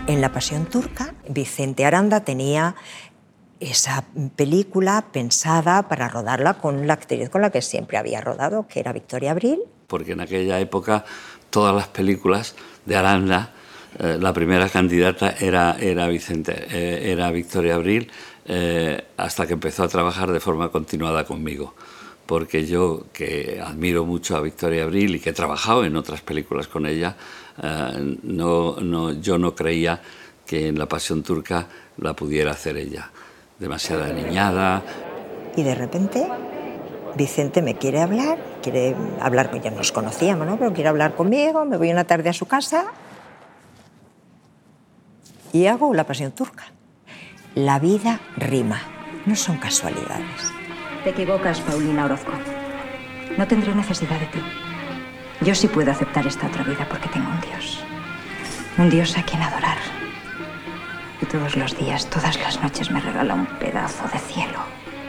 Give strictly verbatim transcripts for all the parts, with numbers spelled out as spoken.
En La Pasión Turca, Vicente Aranda tenía esa película pensada para rodarla con la actriz con la que siempre había rodado, que era Victoria Abril. Porque en aquella época todas las películas de Aranda, eh, la primera candidata era, era, Vicente, eh, era Victoria Abril, eh, hasta que empezó a trabajar de forma continuada conmigo. Porque yo, que admiro mucho a Victoria Abril y que he trabajado en otras películas con ella, eh, no, no, yo no creía que en La Pasión Turca la pudiera hacer ella. Demasiada niñada. Y de repente Vicente me quiere hablar, quiere hablar, ya nos conocíamos, ¿no? Pero quiere hablar conmigo, me voy una tarde a su casa y hago La Pasión Turca. La vida rima, no son casualidades. Te equivocas, Paulina Orozco. No tendré necesidad de ti. Yo sí puedo aceptar esta otra vida porque tengo un Dios. Un Dios a quien adorar. Y todos los días, todas las noches me regala un pedazo de cielo.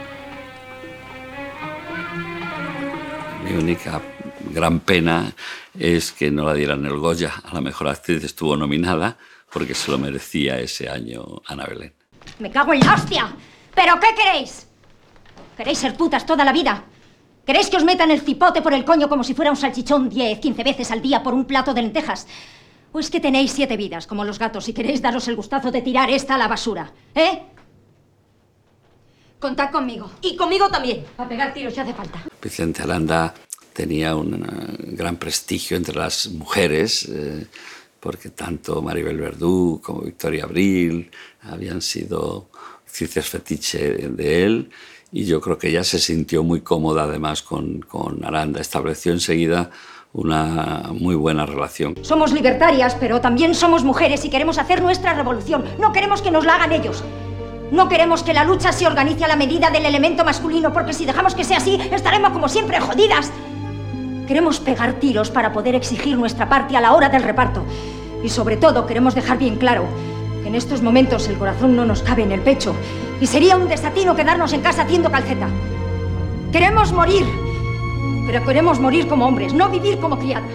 Mi única gran pena es que no la dieran el Goya. A la mejor actriz estuvo nominada porque se lo merecía ese año Ana Belén. ¡Me cago en la hostia! ¿Pero qué queréis? ¿Queréis ser putas toda la vida? ¿Queréis que os metan el cipote por el coño como si fuera un salchichón diez, quince veces al día por un plato de lentejas? ¿O es que tenéis siete vidas, como los gatos, y queréis daros el gustazo de tirar esta a la basura? ¿Eh? Contad conmigo. Y conmigo también. Para pegar tiros si hace falta. Vicente Aranda tenía un gran prestigio entre las mujeres, eh, porque tanto Maribel Verdú como Victoria Abril habían sido actrices fetiche de él, y yo creo que ella se sintió muy cómoda además con, con Aranda. Estableció enseguida una muy buena relación. Somos libertarias, pero también somos mujeres y queremos hacer nuestra revolución. No queremos que nos la hagan ellos. No queremos que la lucha se organice a la medida del elemento masculino, porque si dejamos que sea así, estaremos como siempre jodidas. Queremos pegar tiros para poder exigir nuestra parte a la hora del reparto. Y sobre todo queremos dejar bien claro que en estos momentos el corazón no nos cabe en el pecho y sería un desatino quedarnos en casa haciendo calceta. Queremos morir, pero queremos morir como hombres, no vivir como criadas.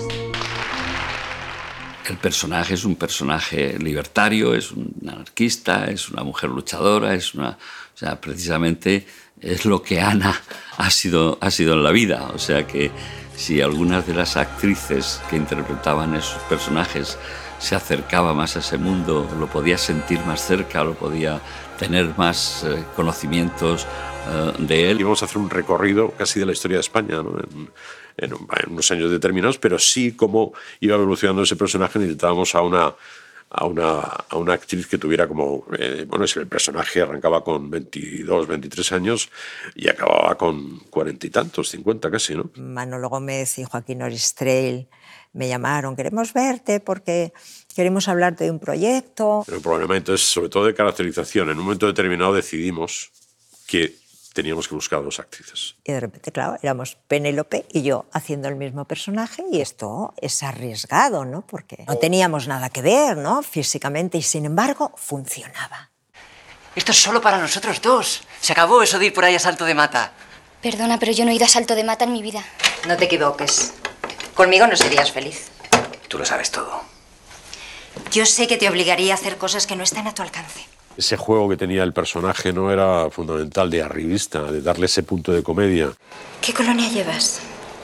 El personaje es un personaje libertario, es un anarquista, es una mujer luchadora, es una, o sea, precisamente es lo que Ana ha sido, ha sido en la vida. O sea que si algunas de las actrices que interpretaban esos personajes se acercaba más a ese mundo, lo podía sentir más cerca, lo podía tener más eh, conocimientos eh, de él. Íbamos a hacer un recorrido casi de la historia de España, ¿no? en, en, en unos años determinados, pero sí cómo iba evolucionando ese personaje. Necesitábamos a una, a una, a una actriz que tuviera como... Eh, bueno, el personaje arrancaba con veintidós, veintitrés años y acababa con cuarenta y tantos, cincuenta casi, ¿no? Manolo Gómez y Joaquín Oristrell me llamaron, queremos verte porque queremos hablarte de un proyecto. Pero el problema entonces, sobre todo de caracterización, en un momento determinado decidimos que teníamos que buscar dos actrices. Y de repente, claro, éramos Penélope y yo haciendo el mismo personaje, y esto es arriesgado, ¿no? Porque no teníamos nada que ver, ¿no? Físicamente, y sin embargo funcionaba. Esto es solo para nosotros dos. Se acabó eso de ir por ahí a salto de mata. Perdona, pero yo no he ido a salto de mata en mi vida. No te equivoques. Conmigo no serías feliz. Tú lo sabes todo. Yo sé que te obligaría a hacer cosas que no están a tu alcance. Ese juego que tenía el personaje no era fundamental, de arribista, de darle ese punto de comedia. ¿Qué colonia llevas?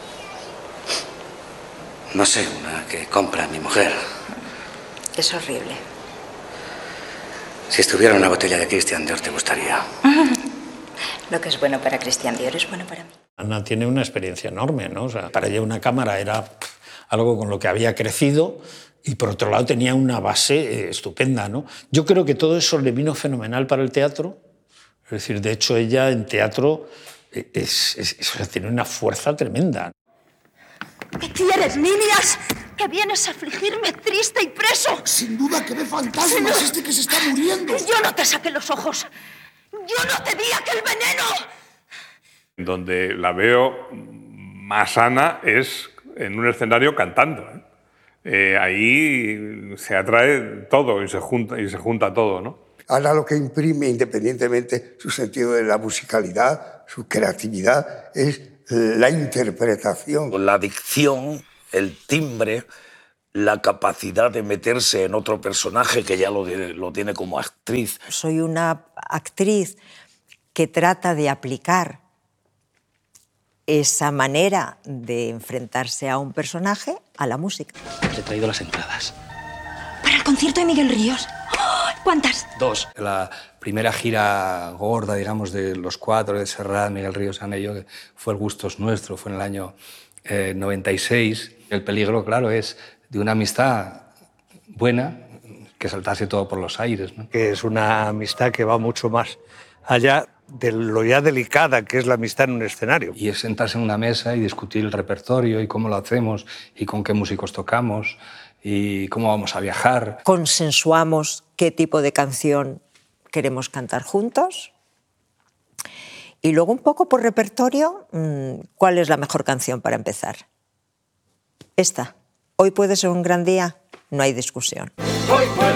No sé, una que compra mi mujer. Es horrible. Si estuviera una botella de Christian Dior, te gustaría. Lo que es bueno para Christian Dior es bueno para mí. Ana tiene una experiencia enorme, ¿no? O sea, para ella una cámara era algo con lo que había crecido y por otro lado tenía una base eh, estupenda, ¿no? Yo creo que todo eso le vino fenomenal para el teatro. Es decir, de hecho ella en teatro es, es, es, o sea, tiene una fuerza tremenda. ¿Qué quieres, niñas? ¿Que vienes a afligirme triste y preso? Sin duda que ve fantasmas, no. Este que se está muriendo. Yo no te saqué los ojos. Yo no te di aquel veneno. Donde la veo más sana es en un escenario cantando, ¿eh? Eh, ahí se atrae todo y se junta, y se junta todo, ¿no? Ana lo que imprime, independientemente su sentido de la musicalidad, su creatividad, es la interpretación. La dicción, el timbre, la capacidad de meterse en otro personaje que ya lo, de, lo tiene como actriz. Soy una actriz que trata de aplicar esa manera de enfrentarse a un personaje a la música. Te he traído las entradas. ¿Para el concierto de Miguel Ríos? ¿Cuántas? Dos. La primera gira gorda, digamos, de los cuatro, de Serrat, Miguel Ríos, Ana y yo, que fue el Gustos Nuestro, fue en el año eh, noventa y seis. El peligro, claro, es de una amistad buena que saltase todo por los aires, ¿no? Que es una amistad que va mucho más allá de lo ya delicada que es la amistad en un escenario. Y es sentarse en una mesa y discutir el repertorio y cómo lo hacemos y con qué músicos tocamos y cómo vamos a viajar. Consensuamos qué tipo de canción queremos cantar juntos y luego un poco por repertorio, ¿cuál es la mejor canción para empezar? Esta. Hoy puede ser un gran día, no hay discusión.